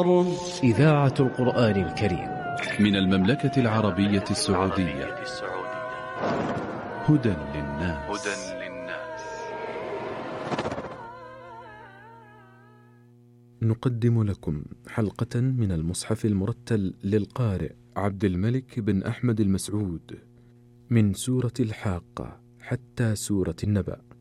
الصخر. إذاعة القرآن الكريم من المملكة العربية السعودية. هدى للناس. نقدم لكم حلقة من المصحف المرتل للقارئ عبد الملك بن أحمد المسعود من سورة الحاقة حتى سورة النبأ.